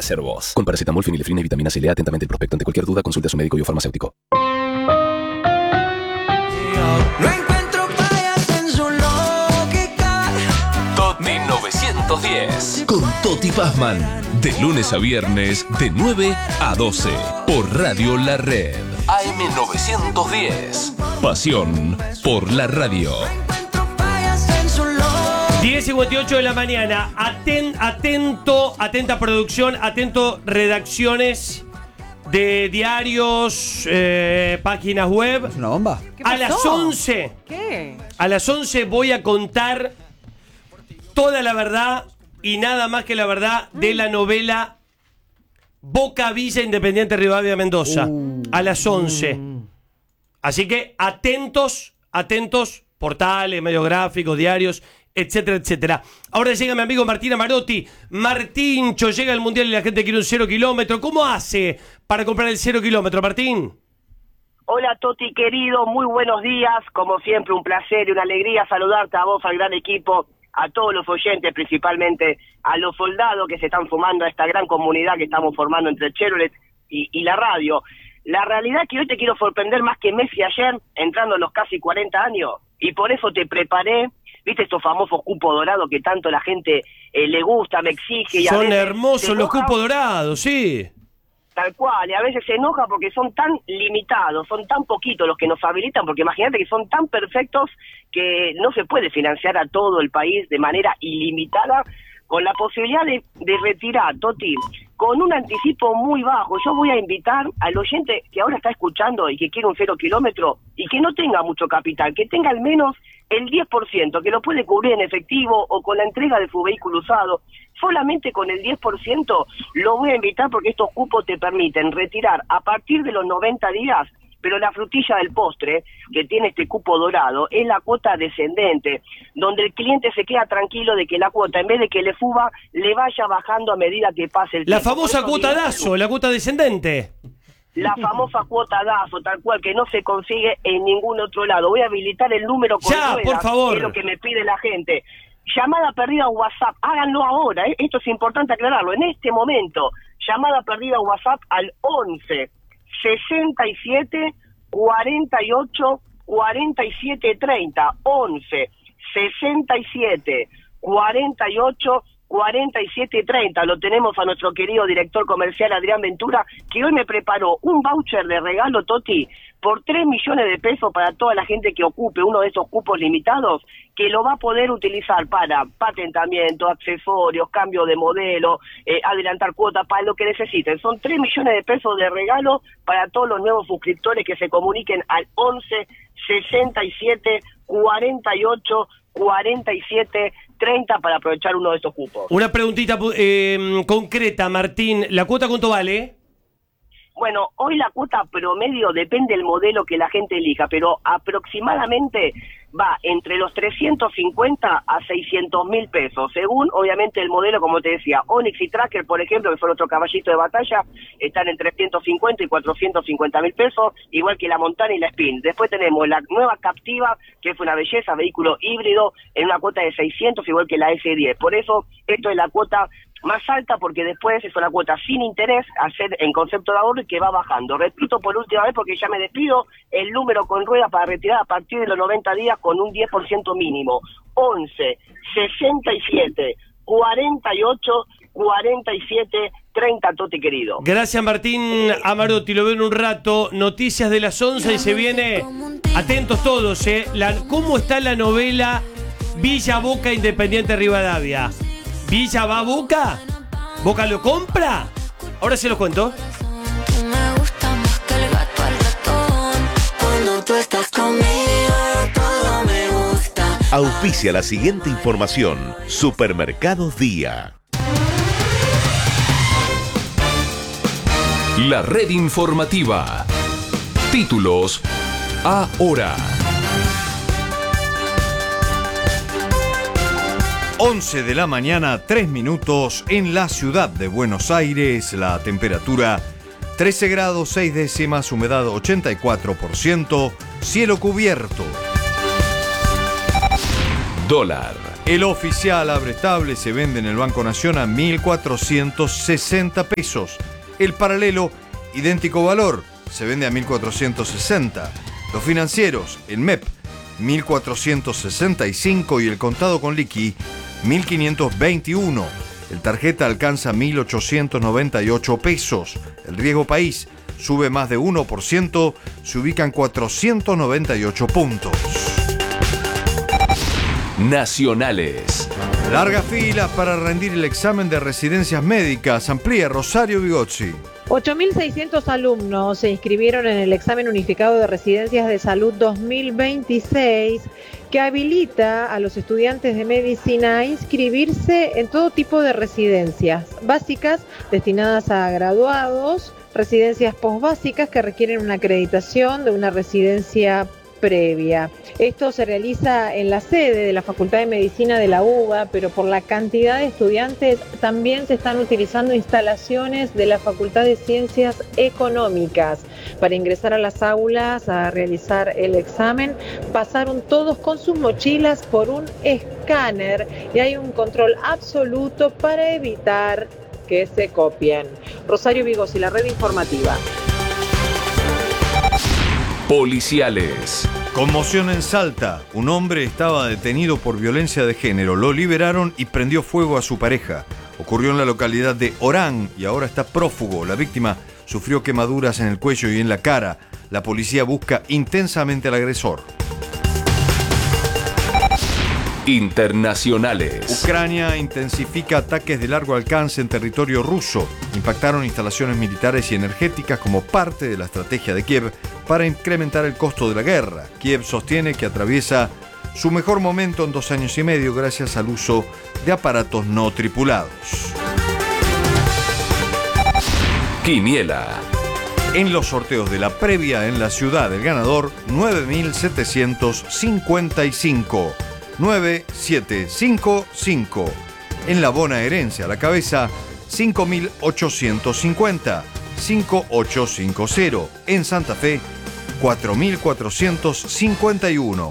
ser vos. Con paracetamol, fenilefrina y vitamina C, lea atentamente el prospecto. Ante cualquier duda, consulte a su médico y o farmacéutico. No encuentro fallas en su lógica. Toti 910. Con Toti Pazman. De lunes a viernes, de 9 a 12. Por Radio La Red. AM 910. Pasión por la radio. 10:58 de la mañana. Atenta producción, atento redacciones de diarios, páginas web. ¿Es una bomba? A las 11. ¿Qué? A las 11 voy a contar toda la verdad y nada más que la verdad de la novela Boca Villa Independiente Rivadavia Mendoza. A las 11. Así que atentos, portales, medios gráficos, diarios, etcétera, etcétera. Ahora llega mi amigo Martín Amarotti. Martíncho, llega el Mundial y la gente quiere un 0 kilómetro. ¿Cómo hace para comprar el 0 kilómetro, Martín? Hola Toti querido, muy buenos días. Como siempre, un placer y una alegría saludarte a vos, al gran equipo, a todos los oyentes, principalmente a los soldados que se están sumando a esta gran comunidad que estamos formando entre Chevrolet y la radio. La realidad es que hoy te quiero sorprender más que Messi ayer, entrando a los casi 40 años, y por eso te preparé, viste estos famosos cupos dorados que tanto la gente le gusta, me exige. Y son hermosos los cupos dorados, sí. Tal cual, y a veces se enoja porque son tan limitados, son tan poquitos los que nos habilitan, porque imagínate que son tan perfectos que no se puede financiar a todo el país de manera ilimitada, con la posibilidad de retirar, Toti, con un anticipo muy bajo. Yo voy a invitar al oyente que ahora está escuchando y que quiere un 0 kilómetro y que no tenga mucho capital, que tenga al menos el 10%, que lo puede cubrir en efectivo o con la entrega de su vehículo usado. Solamente con el 10% lo voy a invitar porque estos cupos te permiten retirar a partir de los 90 días, pero la frutilla del postre que tiene este cupo dorado es la cuota descendente, donde el cliente se queda tranquilo de que la cuota, en vez de que le suba, le vaya bajando a medida que pase el tiempo. La famosa cuota DASO, la cuota descendente. La famosa cuota DASO, tal cual, que no se consigue en ningún otro lado. Voy a habilitar el número con ya, ruedas, por favor. que es lo que me pide la gente. Llamada perdida a WhatsApp, háganlo ahora, esto es importante aclararlo, en este momento. Llamada perdida a WhatsApp al 11 67 48 47 30. 11 67 48 47 30. Lo tenemos a nuestro querido director comercial Adrián Ventura, que hoy me preparó un voucher de regalo, Toti, por 3 millones de pesos para toda la gente que ocupe uno de esos cupos limitados, que lo va a poder utilizar para patentamiento, accesorios, cambio de modelo, adelantar cuotas, para lo que necesiten. Son 3 millones de pesos de regalo para todos los nuevos suscriptores que se comuniquen al 11 67 48 47 30 para aprovechar uno de estos cupos. Una preguntita concreta, Martín. ¿La cuota cuánto vale? Bueno, hoy la cuota promedio depende del modelo que la gente elija, pero aproximadamente va entre los 350 a 600 mil pesos, según obviamente el modelo, como te decía. Onix y Tracker, por ejemplo, que fue otro caballito de batalla, están en 350 y 450 mil pesos, igual que la Montana y la Spin. Después tenemos la nueva Captiva, que es una belleza, vehículo híbrido, en una cuota de 600, igual que la S10. Por eso, esto es la cuota más alta, porque después es una cuota sin interés, hacer en concepto de ahorro, y que va bajando. Repito por última vez, porque ya me despido, el número con rueda para retirar a partir de los 90 días con un 10% mínimo. 11 67 48 47 30, Toti querido. Gracias, Martín Amarotti. Lo veo en un rato. Noticias de las 11 y se viene. Atentos todos, ¿Cómo está la novela Villa Boca Independiente Rivadavia? ¿Villa va a Boca? ¿Boca lo compra? Ahora se los cuento. Me gusta más que el gato al ratón. Cuando tú estás conmigo, todo me gusta. Auspicia la siguiente información. Supermercados Día. La red informativa. Títulos ahora. 11 de la mañana, 3 minutos en la ciudad de Buenos Aires. La temperatura 13 grados 6 décimas, humedad 84%, cielo cubierto. Dólar. El oficial abre estable, se vende en el Banco Nación a 1.460 pesos. El paralelo, idéntico valor, se vende a 1.460. Los financieros, el MEP, 1.465 y el contado con liqui, 1.521. El tarjeta alcanza 1.898 pesos. El riesgo país sube más de 1%, se ubican 498 puntos. Nacionales. Largas filas para rendir el examen de residencias médicas. Amplía Rosario Bigozzi. 8.600 alumnos se inscribieron en el examen unificado de residencias de salud 2026, que habilita a los estudiantes de medicina a inscribirse en todo tipo de residencias básicas destinadas a graduados, residencias posbásicas que requieren una acreditación de una residencia previa. Esto se realiza en la sede de la Facultad de Medicina de la UBA, pero por la cantidad de estudiantes también se están utilizando instalaciones de la Facultad de Ciencias Económicas. Para ingresar a las aulas a realizar el examen, pasaron todos con sus mochilas por un escáner y hay un control absoluto para evitar que se copien. Rosario Bigozzi, la red informativa. Policiales. Conmoción en Salta. Un hombre estaba detenido por violencia de género. Lo liberaron y prendió fuego a su pareja. Ocurrió en la localidad de Orán y ahora está prófugo. La víctima sufrió quemaduras en el cuello y en la cara. La policía busca intensamente al agresor. Internacionales. Ucrania intensifica ataques de largo alcance en territorio ruso. Impactaron instalaciones militares y energéticas como parte de la estrategia de Kiev para incrementar el costo de la guerra. Kiev sostiene que atraviesa su mejor momento en 2 años y medio gracias al uso de aparatos no tripulados. Quiniela. En los sorteos de la previa en la ciudad, el ganador 9.755. 9755. En la bonaerense a la cabeza 5.850. 5850. En Santa Fe 4.451.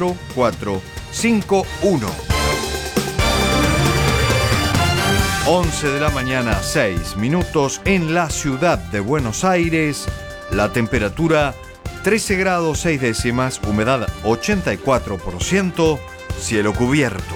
4451. 11 de la mañana, 6 minutos en la ciudad de Buenos Aires. La temperatura 13 grados 6 décimas, humedad 84%. Cielo cubierto.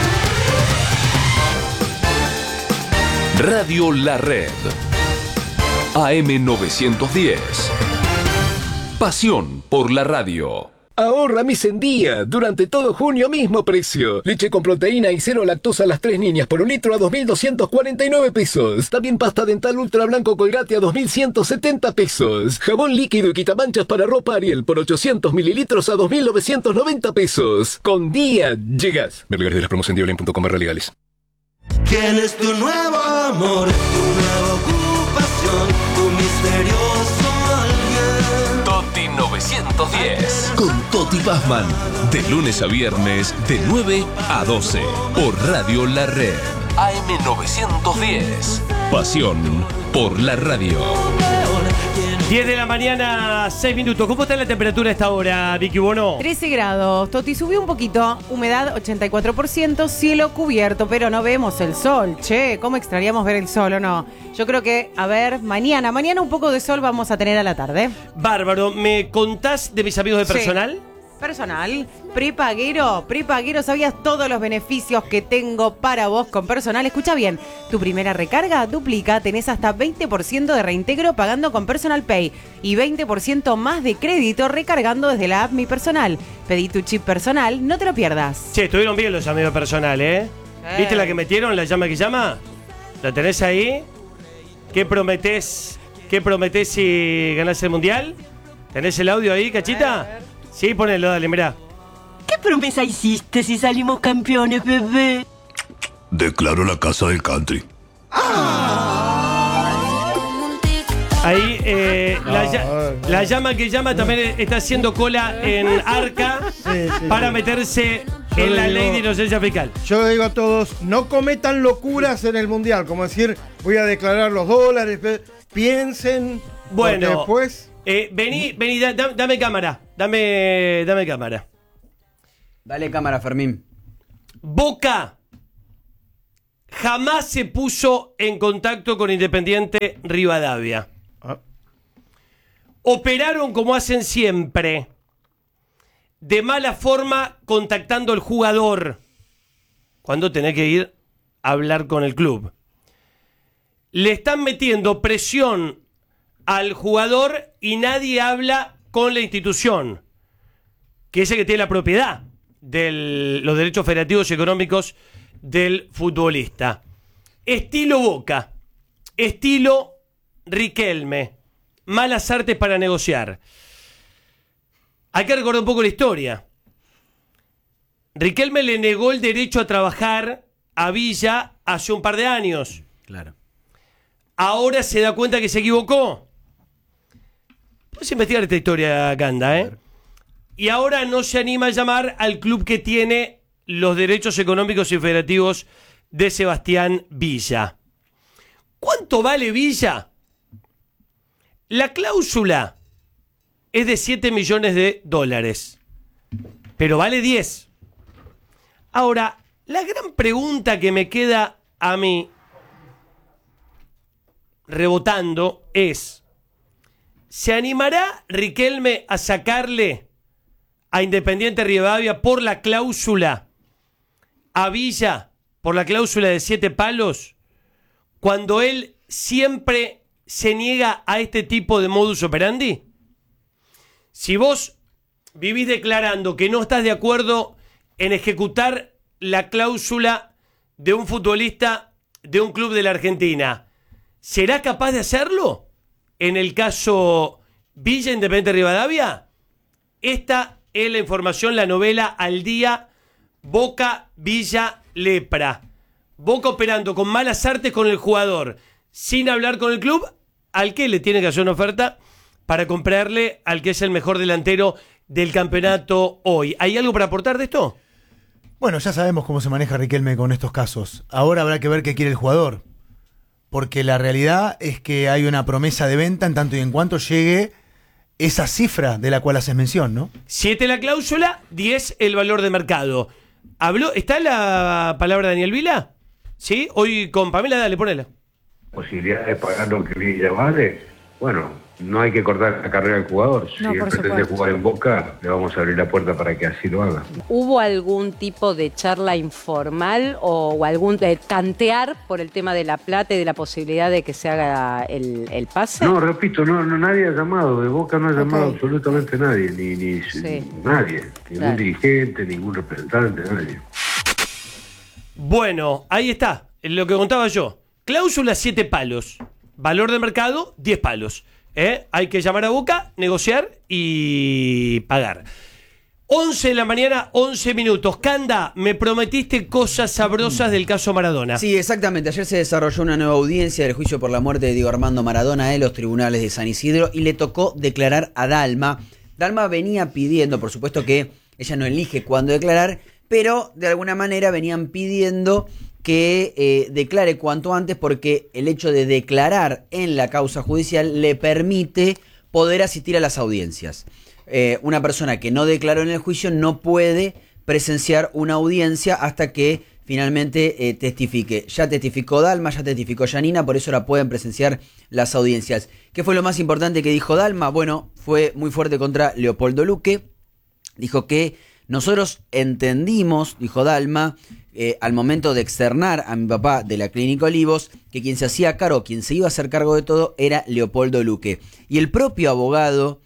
Radio La Red. AM 910. Pasión por la radio. Ahorra mis en día. Durante todo junio, mismo precio. Leche con proteína y cero lactosa a las 3 niñas por un litro a 2.249 pesos. También pasta dental ultra blanco Colgate a 2.170 pesos. Jabón líquido y quitamanchas para ropa Ariel por 800 mililitros a 2.990 pesos. Con día llegas. Ver lugares de las promos en diolin.com/legales. ¿Quién es tu nuevo amor? Tu nueva ocupación, tu misterioso alguien. Toti 910. Con Toti Pazman. De lunes a viernes, de 9 a 12. Por Radio La Red. AM 910. Pasión por la radio. 10 de la mañana, 6 minutos. ¿Cómo está la temperatura a esta hora, Vicky Bono? 13 grados. Toti, subió un poquito. Humedad 84%, cielo cubierto, pero no vemos el sol. Che, ¿cómo extrañamos ver el sol o no? Yo creo que, a ver, mañana un poco de sol vamos a tener a la tarde. Bárbaro. ¿Me contás de mis amigos de personal? Sí. Personal, prepaguero, ¿sabías todos los beneficios que tengo para vos con personal? Escucha bien, tu primera recarga duplica, tenés hasta 20% de reintegro pagando con Personal Pay y 20% más de crédito recargando desde la app Mi Personal. Pedí tu chip personal, no te lo pierdas. Che, estuvieron bien los amigos de personal, ¿eh? ¿Viste la que metieron, la llama que llama? ¿La tenés ahí? ¿Qué prometés si ganás el mundial? ¿Tenés el audio ahí, Cachita? Sí, ponelo, dale, mirá. ¿Qué promesa hiciste si salimos campeones, bebé? Declaro la casa del country. Ahí, la llama que llama también está haciendo cola en Arca para meterse en la ley de inocencia fiscal. Yo digo a todos, no cometan locuras en el mundial, como decir, voy a declarar los dólares, piensen, bueno, después... Vení, dame cámara. Dame cámara. Dale cámara, Fermín. Boca jamás se puso en contacto con Independiente Rivadavia. Operaron como hacen siempre, de mala forma, contactando al jugador cuando tenés que ir a hablar con el club. Le están metiendo presión al jugador y nadie habla con la institución, que es el que tiene la propiedad de los derechos federativos y económicos del futbolista. Estilo Boca, estilo Riquelme, malas artes para negociar. Hay que recordar un poco la historia. Riquelme le negó el derecho a trabajar a Villa hace un par de años. Claro. Ahora se da cuenta que se equivocó. Puedes investigar esta historia, Canda, ¿eh? Y ahora no se anima a llamar al club que tiene los derechos económicos y federativos de Sebastián Villa. ¿Cuánto vale Villa? La cláusula es de $7 millones, pero vale 10. Ahora, la gran pregunta que me queda a mí rebotando es: ¿se animará Riquelme a sacarle a Independiente Rivadavia por la cláusula, a Villa por la cláusula de 7 palos, cuando él siempre se niega a este tipo de modus operandi? Si vos vivís declarando que no estás de acuerdo en ejecutar la cláusula de un futbolista de un club de la Argentina, ¿será capaz de hacerlo en el caso Villa Independiente Rivadavia? Esta es la información, la novela al día. Boca, Villa, Lepra. Boca operando con malas artes con el jugador, sin hablar con el club, al que le tiene que hacer una oferta para comprarle al que es el mejor delantero del campeonato hoy. ¿Hay algo para aportar de esto? Bueno, ya sabemos cómo se maneja Riquelme con estos casos. Ahora habrá que ver qué quiere el jugador. Porque la realidad es que hay una promesa de venta en tanto y en cuanto llegue esa cifra de la cual haces mención, ¿no? 7 la cláusula, 10 el valor de mercado. ¿Está la palabra de Daniel Vila? ¿Sí? Hoy con Pamela, dale, ponela. Posibilidad de pagar lo que Villa vale. Bueno, no hay que cortar la carrera del jugador. Si él pretende jugar en Boca, le vamos a abrir la puerta para que así lo haga. ¿Hubo algún tipo de charla informal o algún tantear por el tema de la plata y de la posibilidad de que se haga el pase? No, repito, no nadie ha llamado. De Boca no ha llamado absolutamente nadie. Nadie. Ningún dirigente, ningún representante, nadie. Bueno, ahí está. Lo que contaba yo. Cláusula 7 palos. Valor de mercado, 10 palos. Hay que llamar a Boca, negociar y pagar. 11 de la mañana, 11 minutos. Canda, me prometiste cosas sabrosas del caso Maradona. Sí, exactamente. Ayer se desarrolló una nueva audiencia del juicio por la muerte de Diego Armando Maradona en los tribunales de San Isidro y le tocó declarar a Dalma. Dalma venía pidiendo, por supuesto que ella no elige cuándo declarar, pero de alguna manera venían pidiendo que declare cuanto antes, porque el hecho de declarar en la causa judicial le permite poder asistir a las audiencias. Una persona que no declaró en el juicio no puede presenciar una audiencia hasta que finalmente testifique. Ya testificó Dalma, ya testificó Yanina, por eso ahora pueden presenciar las audiencias. ¿Qué fue lo más importante que dijo Dalma? Bueno, fue muy fuerte contra Leopoldo Luque. Dijo que nosotros entendimos, dijo Dalma, al momento de externar a mi papá de la Clínica Olivos, que quien se hacía cargo, quien se iba a hacer cargo de todo, era Leopoldo Luque. Y el propio abogado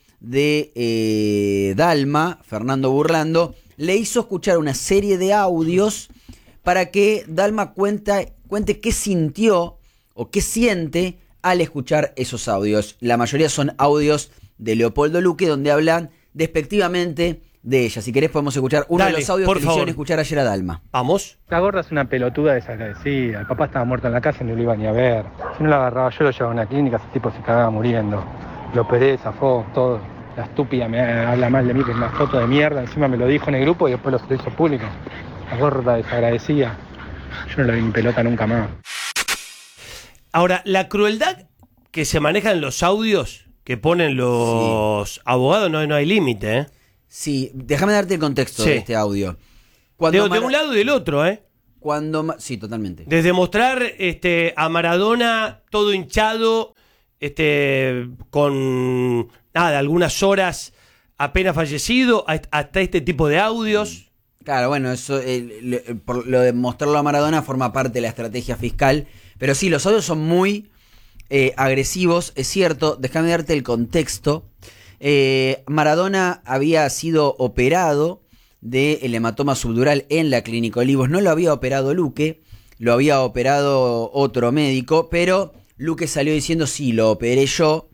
de Dalma, Fernando Burlando, le hizo escuchar una serie de audios para que Dalma cuente qué sintió o qué siente al escuchar esos audios. La mayoría son audios de Leopoldo Luque, donde hablan despectivamente de ella. Si querés podemos escuchar uno de los audios que le hicieron escuchar ayer a Dalma. Vamos. La gorda es una pelotuda desagradecida. El papá estaba muerto en la casa y no lo iba ni a ver. Si no lo agarraba yo, lo llevaba a una clínica, ese tipo se cagaba muriendo. Lo operé, zafó, todo. La estúpida me habla mal de mí, que es una foto de mierda. Encima me lo dijo en el grupo y después lo hizo público. La gorda desagradecida. Yo no le di mi pelota nunca más. Ahora, la crueldad que se maneja en los audios que ponen los abogados, no hay límite, ¿eh? Sí, déjame darte el contexto de este audio. De un lado y del otro, ¿eh? Sí, totalmente. Desde mostrar a Maradona todo hinchado, con algunas horas apenas fallecido, hasta este tipo de audios. Claro, bueno, eso, por lo de mostrarlo a Maradona forma parte de la estrategia fiscal. Pero sí, los audios son muy agresivos, es cierto. Déjame darte el contexto. Maradona había sido operado del hematoma subdural en la Clínica Olivos. No lo había operado Luque, lo había operado otro médico, pero Luque salió diciendo, sí, lo operé yo.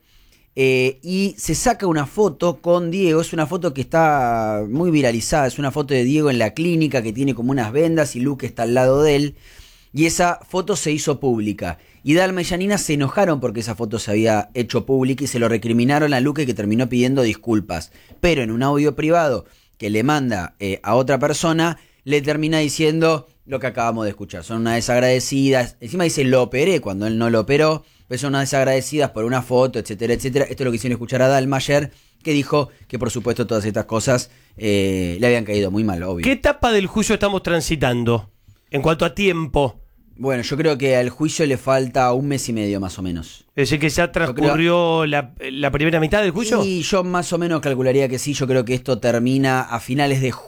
Y se saca una foto con Diego. Es una foto que está muy viralizada. Es una foto de Diego en la clínica que tiene como unas vendas y Luque está al lado de él. Y esa foto se hizo pública. Y Dalma y Janina se enojaron porque esa foto se había hecho pública y se lo recriminaron a Luque, que terminó pidiendo disculpas. Pero en un audio privado que le manda a otra persona, le termina diciendo lo que acabamos de escuchar. Son unas desagradecidas. Encima dice lo operé cuando él no lo operó. Pero son unas desagradecidas por una foto, etcétera, etcétera. Esto es lo que hicieron escuchar a Dalma ayer, que dijo que por supuesto todas estas cosas le habían caído muy mal, obvio. ¿Qué etapa del juicio estamos transitando en cuanto a tiempo? Bueno, yo creo que al juicio le falta 1 mes y medio más o menos. ¿Es decir que ya transcurrió la primera mitad del juicio? Sí, yo más o menos calcularía que sí. Yo creo que esto termina a finales de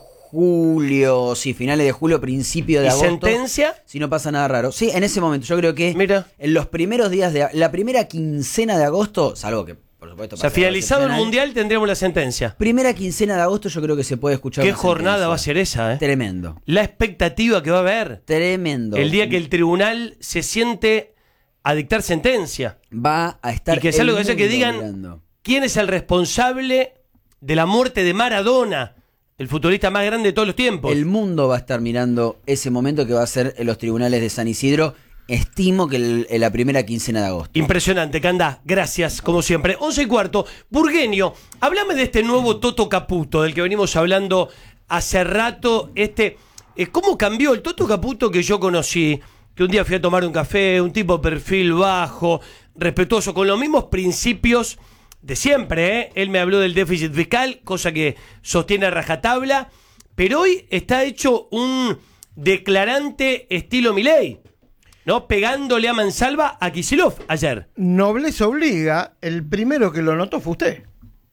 julio, finales de julio, principio de agosto. ¿Sentencia? Si no pasa nada raro. Sí, en ese momento. Yo creo que en los primeros días de la primera quincena de agosto, salvo que, por supuesto... O sea, finalizado el Mundial tendríamos la sentencia. Primera quincena de agosto yo creo que se puede escuchar. ¿Qué jornada va a ser esa, Tremendo. La expectativa que va a haber. Tremendo. El día que el tribunal se siente a dictar sentencia. Va a estar... Y que sea lo que sea, que digan quién es el responsable de la muerte de Maradona, el futbolista más grande de todos los tiempos. El mundo va a estar mirando ese momento que va a ser en los tribunales de San Isidro. Estimo que en la primera quincena de agosto. Impresionante, Candá. Gracias, como siempre. 11:15. Burgueño, háblame de este nuevo Toto Caputo, del que venimos hablando hace rato. ¿Cómo cambió el Toto Caputo que yo conocí? Que un día fui a tomar un café, un tipo de perfil bajo, respetuoso, con los mismos principios de siempre, Él me habló del déficit fiscal, cosa que sostiene a rajatabla, pero hoy está hecho un declarante estilo Milei, ¿no? Pegándole a mansalva a Kicillof ayer. Nobleza obliga, el primero que lo notó fue usted.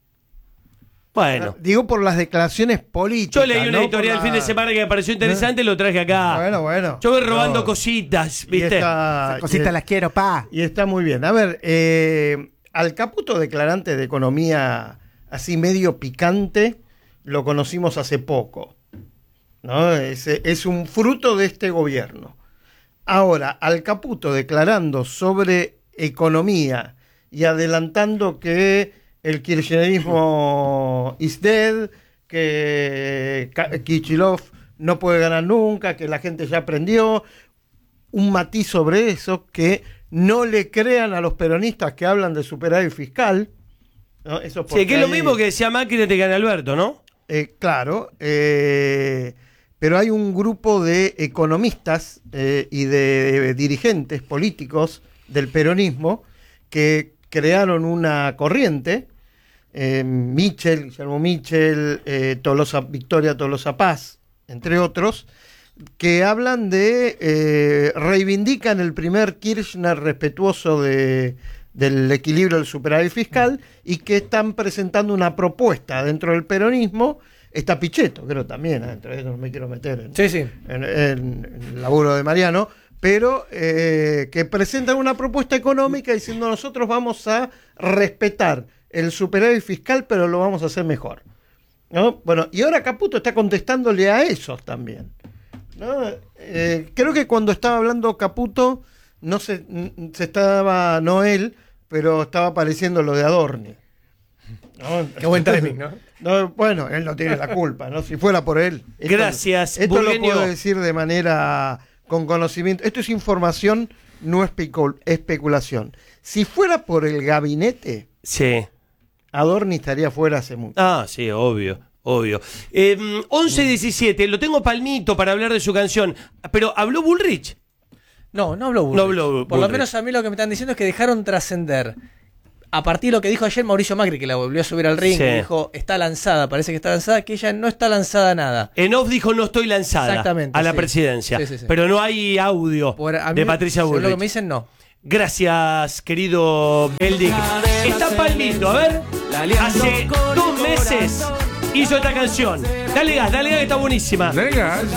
Bueno. Digo por las declaraciones políticas. Yo leí una editorial el fin de semana que me pareció interesante y lo traje acá. Bueno. Yo voy robando cositas, ¿viste? Cositas las quiero, pa. Y está muy bien. A ver, al Caputo declarante de economía así medio picante lo conocimos hace poco, ¿no? Es un fruto de este gobierno. Ahora, al Caputo declarando sobre economía y adelantando que el kirchnerismo is dead, que Kicillof no puede ganar nunca, que la gente ya aprendió, un matiz sobre eso, que no le crean a los peronistas que hablan de superávit fiscal, ¿no? Eso sí, que es lo mismo que decía Macri de Can Alberto, ¿no? Claro, pero hay un grupo de economistas y de dirigentes políticos del peronismo que crearon una corriente, Guillermo Michel, Victoria Tolosa Paz, entre otros, que hablan de, reivindican el primer Kirchner respetuoso del equilibrio del superávit fiscal y que están presentando una propuesta dentro del peronismo. Está Pichetto, creo también, entre ellos no me quiero meter en el laburo de Mariano, pero que presentan una propuesta económica diciendo nosotros vamos a respetar el superávit fiscal, pero lo vamos a hacer mejor, ¿no? Bueno, y ahora Caputo está contestándole a esos también, ¿no? Creo que cuando estaba hablando Caputo, no se estaba, no él, pero estaba apareciendo lo de Adorni, ¿no? Qué buen timing, ¿no? No, bueno, él no tiene la culpa, ¿no? Si fuera por él. Gracias, Esto Burgueño. lo puedo decir de manera con conocimiento. Esto es información, no especulación. Si fuera por el gabinete, sí, Adorni estaría fuera hace mucho. Ah, sí, obvio. 11:17, lo tengo palmito para hablar de su canción, pero ¿habló Bullrich? No habló Bullrich. Por lo menos a mí lo que me están diciendo es que dejaron trascender a partir de lo que dijo ayer Mauricio Macri, que la volvió a subir al ring, Sí. dijo, está lanzada, parece que está lanzada, que ella no está lanzada a nada. En off dijo no estoy lanzada Exactamente, a la sí. presidencia. Sí. Pero no hay audio A mí de Patricia según Bullrich. lo que me dicen, no. Gracias, querido Beldic. Está Palmito, a ver. Hace 2 meses hizo esta canción. Dale gas, que está buenísima. Dale gas.